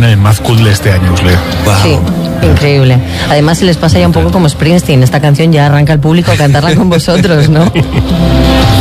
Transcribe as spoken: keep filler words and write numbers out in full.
el Mad Cool de este año, Leo. Wow. Sí, increíble. Además se les pasa ya un poco como Springsteen. Esta canción ya arranca el público a cantarla con vosotros, ¿no?